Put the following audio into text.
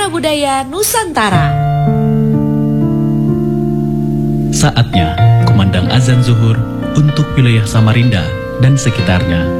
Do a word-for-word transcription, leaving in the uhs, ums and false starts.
Budaya Nusantara. Saatnya kumandang azan zuhur untuk wilayah Samarinda dan sekitarnya.